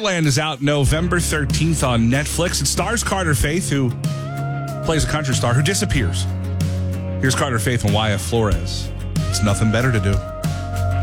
Neverland is out November 13th on Netflix. It stars Carter Faith, who plays a country star who disappears. Here's Carter Faith and Wyatt Flores. It's nothing better to do.